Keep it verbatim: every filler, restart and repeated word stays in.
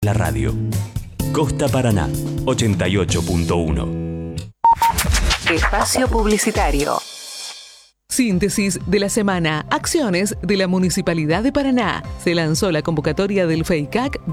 La radio. Costa Paraná, ochenta y ocho punto uno. Espacio publicitario. Síntesis de la semana. Acciones de la Municipalidad de Paraná. Se lanzó la convocatoria del FEICAC